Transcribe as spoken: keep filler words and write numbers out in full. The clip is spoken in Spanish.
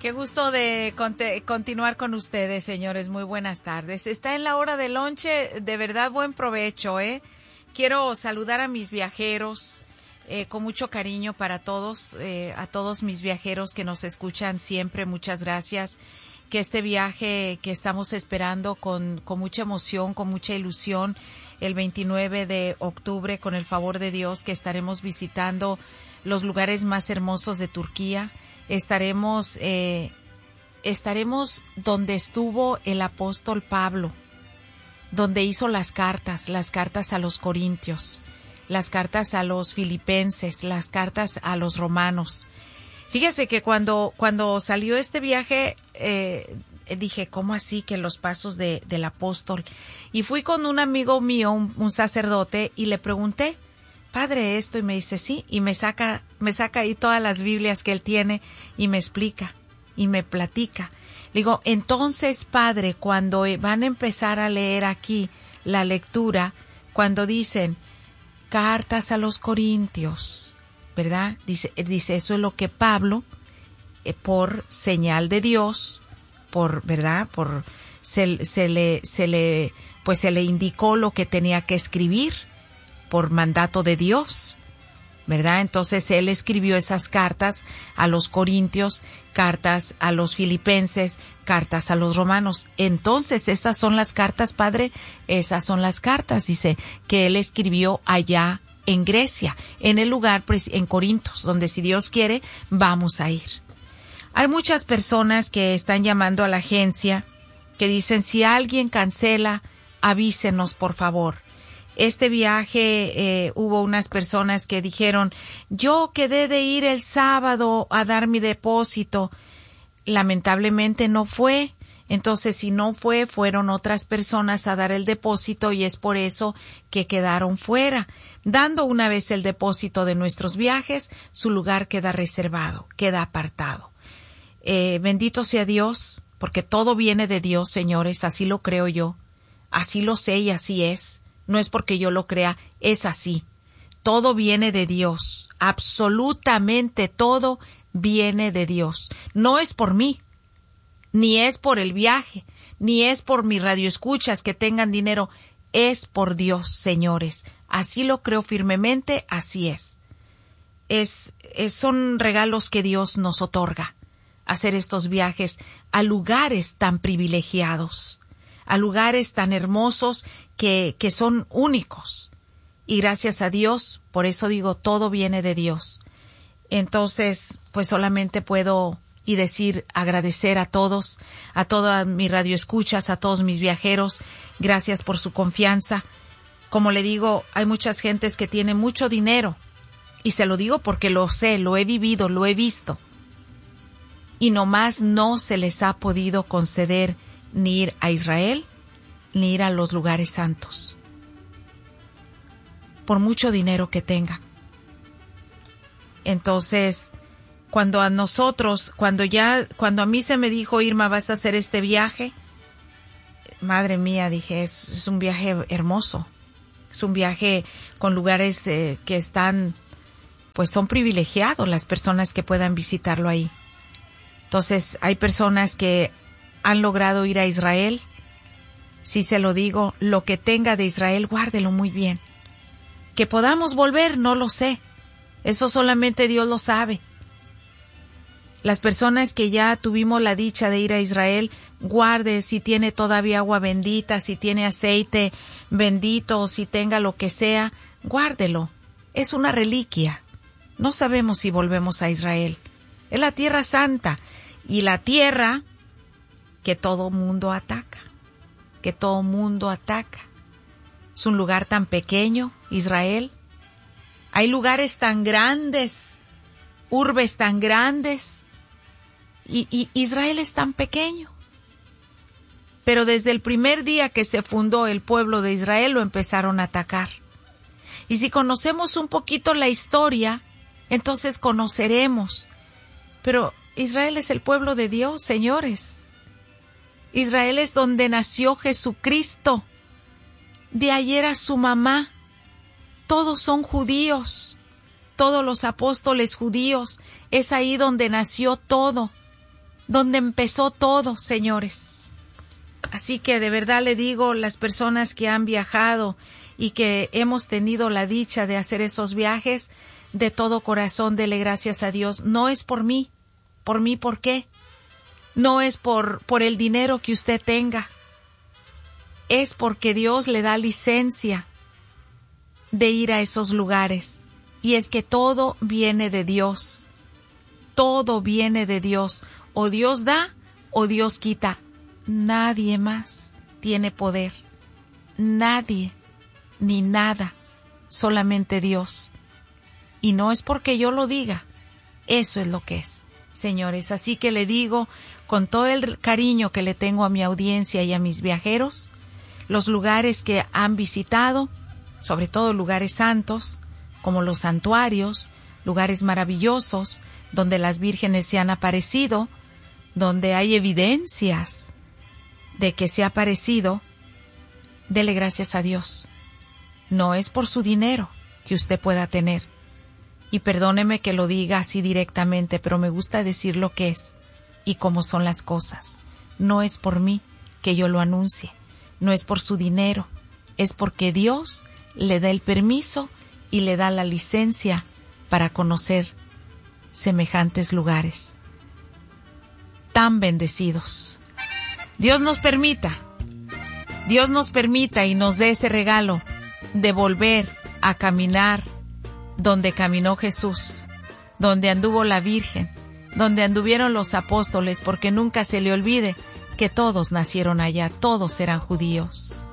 Qué gusto de conte- continuar con ustedes, señores. Muy buenas tardes. Está en la hora del lonche. De verdad, buen provecho, ¿eh? Quiero saludar a mis viajeros eh, con mucho cariño para todos, eh, a todos mis viajeros que nos escuchan siempre. Muchas gracias. Que este viaje que estamos esperando con, con mucha emoción, con mucha ilusión, el veintinueve de octubre, con el favor de Dios, que estaremos visitando los lugares más hermosos de Turquía. Estaremos, eh, estaremos donde estuvo el apóstol Pablo, donde hizo las cartas, las cartas a los corintios, las cartas a los filipenses, las cartas a los romanos. Fíjese que cuando, cuando salió este viaje, eh, dije, ¿cómo así que los pasos de, del apóstol? Y fui con un amigo mío, un, un sacerdote, y le pregunté, padre, esto, y me dice, sí, y me saca, me saca ahí todas las Biblias que él tiene, y me explica, y me platica. Le digo, entonces, padre, cuando van a empezar a leer aquí la lectura, cuando dicen, cartas a los corintios, ¿verdad? Dice, dice eso es lo que Pablo, eh, por señal de Dios, por, ¿verdad? Por, se, se le, se le, pues se le indicó lo que tenía que escribir, por mandato de Dios, ¿verdad? Entonces él escribió esas cartas a los corintios, cartas a los filipenses, cartas a los romanos. Entonces esas son las cartas, padre, esas son las cartas, dice, que él escribió allá en Grecia, en el lugar, en Corintos, donde si Dios quiere, vamos a ir. Hay muchas personas que están llamando a la agencia, que dicen, si alguien cancela, avísenos, por favor. Este viaje, eh, hubo unas personas que dijeron, yo quedé de ir el sábado a dar mi depósito. Lamentablemente no fue. Entonces, si no fue, fueron otras personas a dar el depósito y es por eso que quedaron fuera. Dando una vez el depósito de nuestros viajes, su lugar queda reservado, queda apartado. Eh, bendito sea Dios, porque todo viene de Dios, señores, así lo creo yo. Así lo sé y así es. No es porque yo lo crea, es así. Todo viene de Dios, absolutamente todo viene de Dios. No es por mí, ni es por el viaje, ni es por mis radioescuchas que tengan dinero, es por Dios, señores. Así lo creo firmemente, así es. Es, es son regalos que Dios nos otorga, hacer estos viajes a lugares tan privilegiados, a lugares tan hermosos que, que son únicos. Y gracias a Dios, por eso digo, todo viene de Dios. Entonces, pues solamente puedo y decir, agradecer a todos, a todas mis radioescuchas, a todos mis viajeros, gracias por su confianza. Como le digo, hay muchas gentes que tienen mucho dinero, y se lo digo porque lo sé, lo he vivido, lo he visto, y nomás no se les ha podido conceder ni ir a Israel, ni ir a los lugares santos, por mucho dinero que tengan. Entonces, cuando a nosotros, cuando ya, cuando a mí se me dijo, Irma, vas a hacer este viaje, madre mía, dije, es, es un viaje hermoso, es un viaje con lugares eh, que están, pues son privilegiados las personas que puedan visitarlo ahí. Entonces, hay personas que han logrado ir a Israel. Si se lo digo, lo que tenga de Israel, guárdelo muy bien. Que podamos volver, no lo sé. Eso solamente Dios lo sabe. Las personas que ya tuvimos la dicha de ir a Israel, guarde si tiene todavía agua bendita, si tiene aceite bendito, o si tenga lo que sea, guárdelo. Es una reliquia. No sabemos si volvemos a Israel. Es la tierra santa y la tierra que todo mundo ataca, que todo mundo ataca. Es un lugar tan pequeño, Israel. Hay lugares tan grandes, urbes tan grandes, y, y Israel es tan pequeño. Pero desde el primer día que se fundó el pueblo de Israel lo empezaron a atacar. Y si conocemos un poquito la historia, entonces conoceremos. Pero Israel es el pueblo de Dios, señores. Israel es donde nació Jesucristo. De ahí era su mamá. Todos son judíos. Todos los apóstoles judíos. Es ahí donde nació todo. donde empezó todo, señores. Así que de verdad le digo, las personas que han viajado y que hemos tenido la dicha de hacer esos viajes, de todo corazón dele gracias a Dios. No es por mí. ¿Por mí por qué? No es por, por el dinero que usted tenga. Es porque Dios le da licencia de ir a esos lugares. Y es que todo viene de Dios. Todo viene de Dios. O Dios da o Dios quita. Nadie más tiene poder. Nadie, ni nada. Solamente Dios. Y no es porque yo lo diga. Eso es lo que es, señores. Así que le digo, con todo el cariño que le tengo a mi audiencia y a mis viajeros, los lugares que han visitado, sobre todo lugares santos, como los santuarios, lugares maravillosos, donde las vírgenes se han aparecido, donde hay evidencias de que se ha aparecido, dele gracias a Dios. No es por su dinero que usted pueda tener. Y perdóneme que lo diga así directamente, pero me gusta decir lo que es y cómo son las cosas. No es por mí que yo lo anuncie, no es por su dinero, es porque Dios le da el permiso y le da la licencia para conocer semejantes lugares tan bendecidos. Dios nos permita, Dios nos permita y nos dé ese regalo de volver a caminar donde caminó Jesús, donde anduvo la Virgen, donde anduvieron los apóstoles, porque nunca se le olvide que todos nacieron allá, todos eran judíos.